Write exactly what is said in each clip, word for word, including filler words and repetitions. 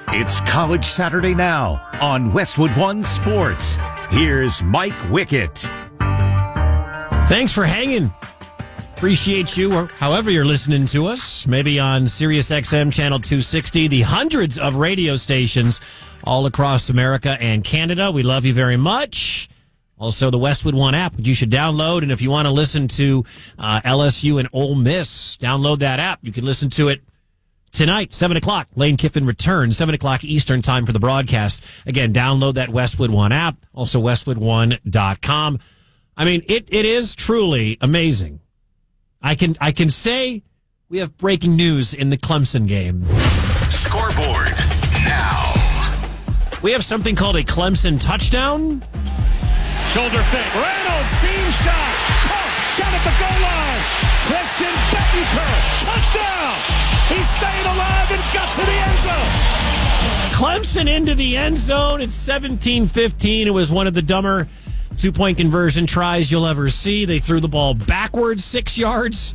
It's College Saturday now on Westwood One Sports. Here's Mike Wickett. Thanks for hanging. Appreciate you, or however you're listening to us. Maybe on Sirius X M Channel two sixty, the hundreds of radio stations all across America and Canada. We love you very much. Also, the Westwood One app, which you should download. And if you want to listen to uh, L S U and Ole Miss, download that app. You can listen to it tonight, seven o'clock. Lane Kiffin returns, seven o'clock Eastern time for the broadcast. Again, download that Westwood One app. Also, westwood one dot com. I mean, it it is truly amazing. I can I can say we have breaking news in the Clemson game. Scoreboard now. We have something called a Clemson touchdown. Shoulder fake. Reynolds, seam shot. Caught. Down at the goal line. Christian Bettencourt. Touchdown. He stayed alive and got to the end zone. Clemson into the end zone. It's seventeen fifteen. It was one of the dumber two-point conversion tries you'll ever see. They threw the ball backwards six yards.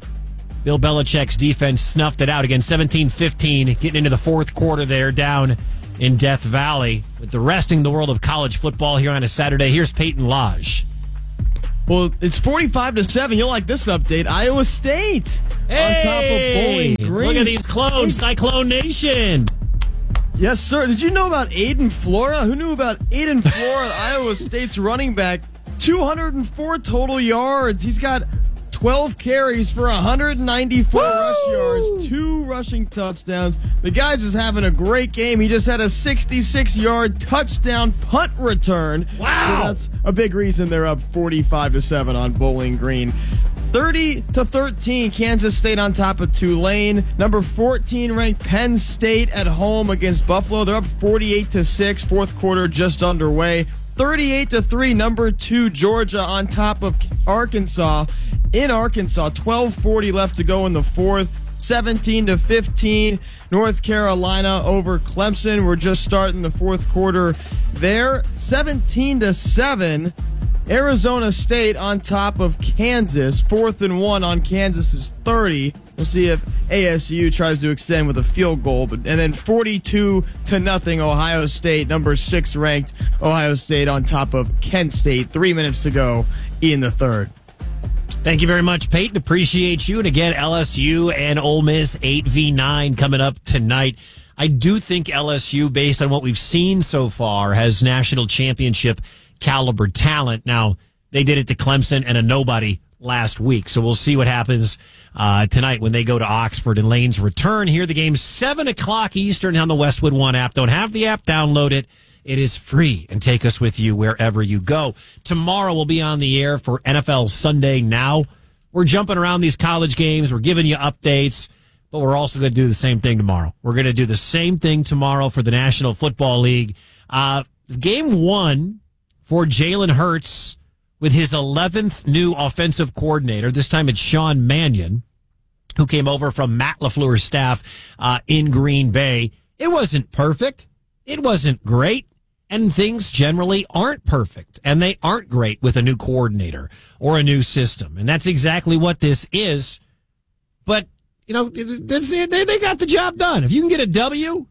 Bill Belichick's defense snuffed it out. Again, seventeen fifteen, getting into the fourth quarter there down in Death Valley. With the resting the world of college football here on a Saturday, here's Peyton Lodge. Well, it's forty-five to seven. You'll like this update. Iowa State hey, on top of Bowling Green. Look at these clones, Cyclone Nation. Yes, sir. Did you know about Aiden Flora? Who knew about Aiden Flora, Iowa State's running back? two hundred four total yards. He's got twelve carries for one hundred ninety-four Woo! Rush yards, two rushing touchdowns. The guy's just having a great game. He just had a sixty-six-yard touchdown punt return. Wow. So that's a big reason they're up forty-five to seven on Bowling Green. thirty to thirteen, Kansas State on top of Tulane. Number fourteen ranked Penn State at home against Buffalo. They're up forty-eight to six. Fourth quarter just underway. thirty-eight to three, number two Georgia on top of Arkansas in Arkansas. twelve forty left to go in the fourth. seventeen to fifteen, North Carolina over Clemson. We're just starting the fourth quarter there. seventeen to seven, Arizona State on top of Kansas. Fourth and one on Kansas's thirty. We'll see if A S U tries to extend with a field goal. But and then forty-two to nothing, Ohio State, number six ranked Ohio State on top of Kent State. Three minutes to go in the third. Thank you very much, Peyton. Appreciate you. And again, L S U and Ole Miss eight v nine coming up tonight. I do think L S U, based on what we've seen so far, has national championship caliber talent. Now, they did it to Clemson and a nobody last week. So we'll see what happens uh, tonight when they go to Oxford and Lane's return. Here, the game seven o'clock Eastern on the Westwood One app. Don't have the app, download it. It is free, and take us with you wherever you go. Tomorrow we'll be on the air for N F L Sunday Now. We're jumping around these college games. We're giving you updates, but we're also going to do the same thing tomorrow. We're going to do the same thing tomorrow for the National Football League. Uh, game one for Jalen Hurts with his eleventh new offensive coordinator. This time it's Sean Mannion, who came over from Matt LaFleur's staff uh, in Green Bay. It wasn't perfect. It wasn't great. And things generally aren't perfect, and they aren't great with a new coordinator or a new system. And that's exactly what this is. But, you know, they, they got the job done. If you can get a W,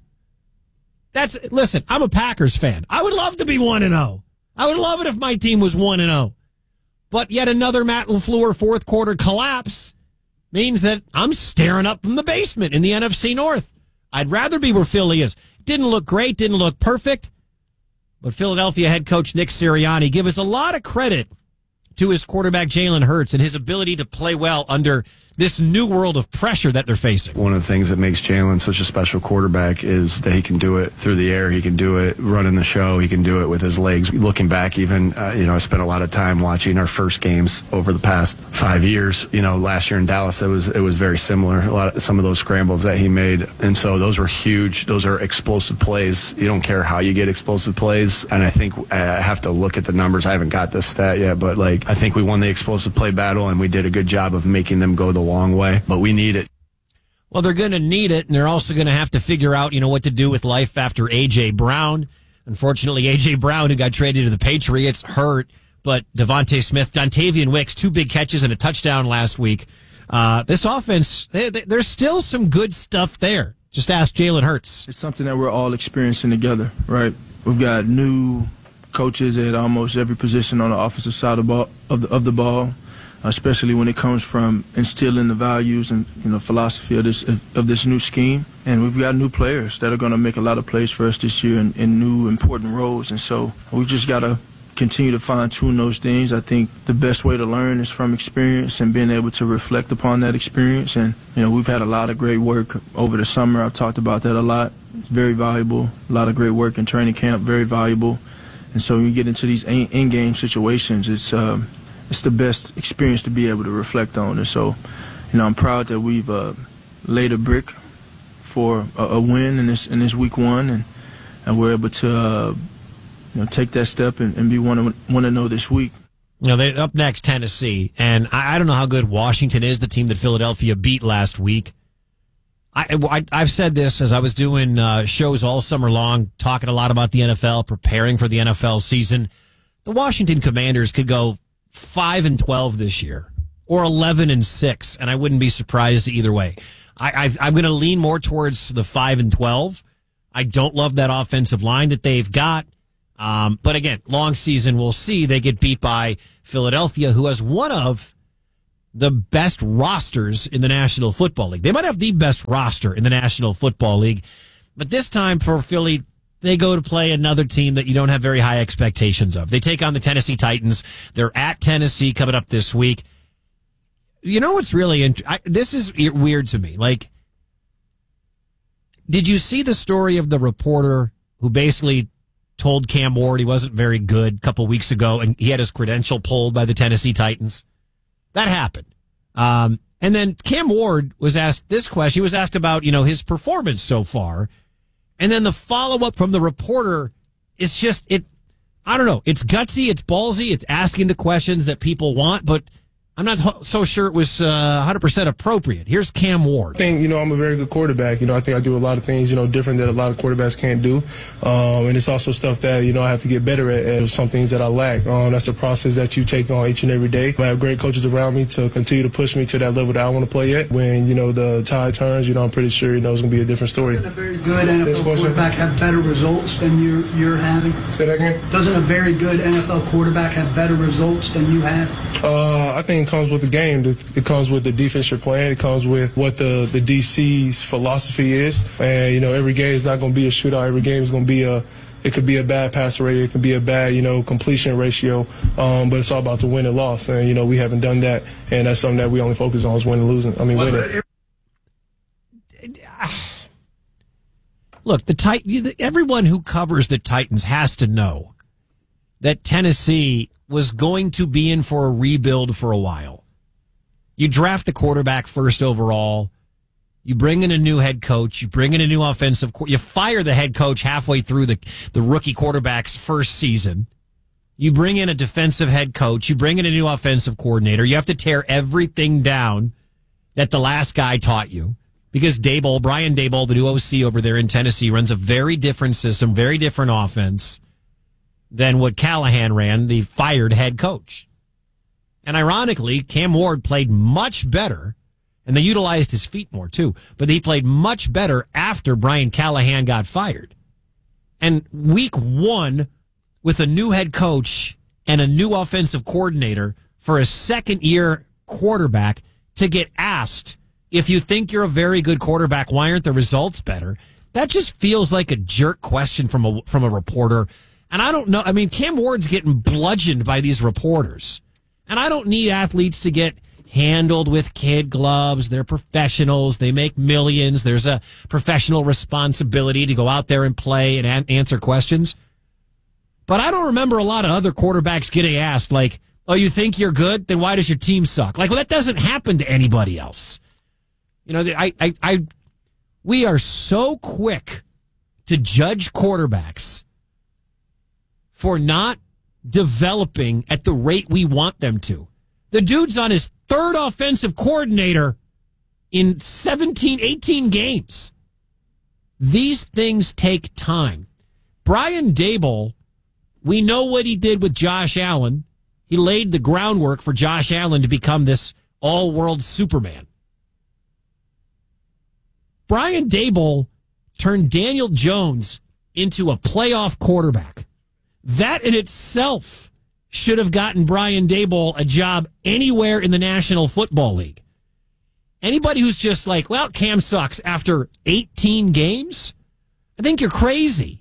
that's, listen, I'm a Packers fan. I would love to be one and oh. I would love it if my team was one and oh. But yet another Matt LaFleur fourth quarter collapse means that I'm staring up from the basement in the N F C North. I'd rather be where Philly is. Didn't look great, didn't look perfect. But Philadelphia head coach Nick Sirianni give us a lot of credit to his quarterback Jalen Hurts and his ability to play well under this new world of pressure that they're facing. One of the things that makes Jalen such a special quarterback is that he can do it through the air. He can do it running the show. He can do it with his legs. Looking back, even, uh, you know, I spent a lot of time watching our first games over the past five years. You know, last year in Dallas, it was it was very similar. A lot of, some of those scrambles that he made. And so those were huge. Those are explosive plays. You don't care how you get explosive plays. And I think I have to look at the numbers. I haven't got this stat yet, but like, I think we won the explosive play battle and we did a good job of making them go the long way, but we need it. Well, they're going to need it, and they're also going to have to figure out, you know, what to do with life after A J. Brown. Unfortunately, A J. Brown, who got traded to the Patriots, hurt, but Devontae Smith, Dontavian Wicks, two big catches and a touchdown last week. Uh, this offense, they, they, there's still some good stuff there. Just ask Jalen Hurts. It's something that we're all experiencing together, right? We've got new coaches at almost every position on the offensive side of the ball, of the, of the ball, especially when it comes from instilling the values and you know philosophy of this of this new scheme. And we've got new players that are going to make a lot of plays for us this year in, in new important roles. And so we've just got to continue to fine-tune those things. I think the best way to learn is from experience and being able to reflect upon that experience. And you know we've had a lot of great work over the summer. I've talked about that a lot. It's very valuable. A lot of great work in training camp, very valuable. And so when you get into these in-game situations, it's uh, it's the best experience to be able to reflect on. And so, you know, I'm proud that we've uh, laid a brick for a, a win in this in this week one, and and we're able to uh, you know take that step and, and be one to one to know this week. You know, they up next Tennessee, and I, I don't know how good Washington is, the team that Philadelphia beat last week. I, I, I've said this as I was doing uh, shows all summer long, talking a lot about the N F L, preparing for the N F L season. The Washington Commanders could go five and twelve this year, or eleven and six, and I wouldn't be surprised either way. I, I, I'm going to lean more towards the five and twelve. I don't love that offensive line that they've got, um, but again, long season, we'll see. They get beat by Philadelphia, who has one of the best rosters in the National Football League. They might have the best roster in the National Football League, but this time for Philly, they go to play another team that you don't have very high expectations of. They take on the Tennessee Titans. They're at Tennessee coming up this week. You know what's really int- I, this is weird to me. Like, did you see the story of the reporter who basically told Cam Ward he wasn't very good a couple weeks ago, and he had his credential pulled by the Tennessee Titans? That happened. Um, and then Cam Ward was asked this question. He was asked about, you know, his performance so far. And then the follow-up from the reporter is just, it. I don't know. It's gutsy. It's ballsy. It's asking the questions that people want, but I'm not so sure it was uh, one hundred percent appropriate. Here's Cam Ward. I think, you know, I'm a very good quarterback. You know, I think I do a lot of things, you know, different that a lot of quarterbacks can't do. Um, and it's also stuff that, you know, I have to get better at, and some things that I lack. Um, that's a process that you take on each and every day. I have great coaches around me to continue to push me to that level that I want to play at. When, you know, the tide turns, you know, I'm pretty sure, you know, it's going to be a different story. Doesn't a very good N F L quarterback have better results than you're, you're having? Say that again? Doesn't a very good N F L quarterback have better results than you have? Uh, I think it comes with the game. It comes with the defense you're playing. It comes with what the, the D C's philosophy is. And, you know, every game is not going to be a shootout. Every game is going to be a, it could be a bad passer rate. It could be a bad, you know, completion ratio. Um, but it's all about the win and loss. And, you know, we haven't done that. And that's something that we only focus on is winning and losing. I mean, winning. Look, the Tit- everyone who covers the Titans has to know that Tennessee was going to be in for a rebuild for a while. You draft the quarterback first overall. You bring in a new head coach. You bring in a new offensive. Co- you fire the head coach halfway through the, the rookie quarterback's first season. You bring in a defensive head coach. You bring in a new offensive coordinator. You have to tear everything down that the last guy taught you. Because Daboll, Brian Daboll, the new O C over there in Tennessee, runs a very different system, very different offense than what Callahan ran, the fired head coach. And ironically, Cam Ward played much better, and they utilized his feet more too, but he played much better after Brian Callahan got fired. And week one, with a new head coach and a new offensive coordinator for a second-year quarterback to get asked, if you think you're a very good quarterback, why aren't the results better? That just feels like a jerk question from a, from a reporter. And I don't know. I mean, Cam Ward's getting bludgeoned by these reporters. And I don't need athletes to get handled with kid gloves. They're professionals. They make millions. There's a professional responsibility to go out there and play and a- answer questions. But I don't remember a lot of other quarterbacks getting asked, like, oh, you think you're good? Then why does your team suck? Like, well, that doesn't happen to anybody else. You know, I, I, I, we are so quick to judge quarterbacks for not developing at the rate we want them to. The dude's on his third offensive coordinator in seventeen, eighteen games. These things take time. Brian Daboll, we know what he did with Josh Allen. He laid the groundwork for Josh Allen to become this all-world Superman. Brian Daboll turned Daniel Jones into a playoff quarterback. That in itself should have gotten Brian Daboll a job anywhere in the National Football League. Anybody who's just like, well, Cam sucks after eighteen games, I think you're crazy.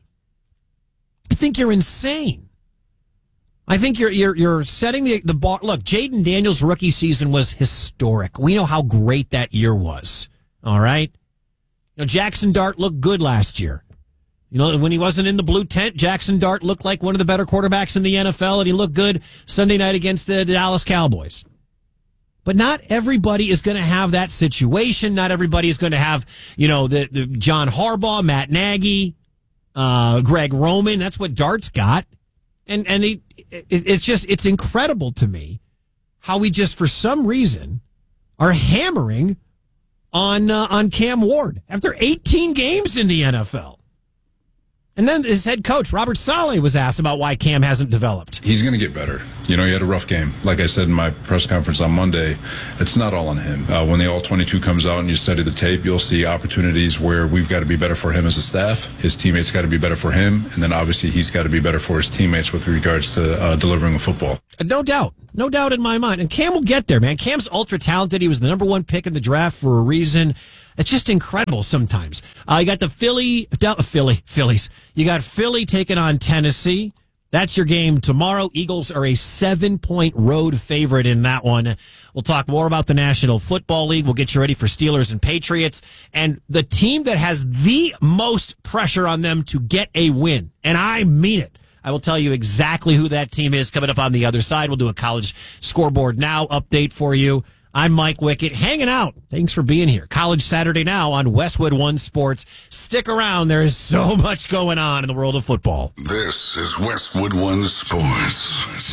I think you're insane. I think you're you're you're setting the the bar. Look, Jaden Daniels' rookie season was historic. We know how great that year was. All right? You know, Jackson Dart looked good last year. You know, when he wasn't in the blue tent, Jackson Dart looked like one of the better quarterbacks in the N F L, and he looked good Sunday night against the Dallas Cowboys. But not everybody is going to have that situation. Not everybody is going to have, you know, the, the John Harbaugh, Matt Nagy, uh, Greg Roman. That's what Dart's got. And and he, it, it's just, it's incredible to me how we just, for some reason, are hammering on uh, on Cam Ward after eighteen games in the N F L. And then his head coach, Robert Saleh, was asked about why Cam hasn't developed. He's going to get better. You know, he had a rough game. Like I said in my press conference on Monday, it's not all on him. Uh, when the all twenty-two comes out and you study the tape, you'll see opportunities where we've got to be better for him as a staff. His teammates got to be better for him. And then obviously he's got to be better for his teammates with regards to uh, delivering a football. No doubt. No doubt in my mind. And Cam will get there, man. Cam's ultra talented. He was the number one pick in the draft for a reason. It's just incredible sometimes. Uh, you got the Philly, uh, Philly, Phillies. You got Philly taking on Tennessee. That's your game tomorrow. Eagles are a seven-point road favorite in that one. We'll talk more about the National Football League. We'll get you ready for Steelers and Patriots. And the team that has the most pressure on them to get a win, and I mean it, I will tell you exactly who that team is coming up on the other side. We'll do a College Scoreboard Now update for you. I'm Mike Wickett, hanging out. Thanks for being here. College Saturday Now on Westwood One Sports. Stick around. There is so much going on in the world of football. This is Westwood One Sports.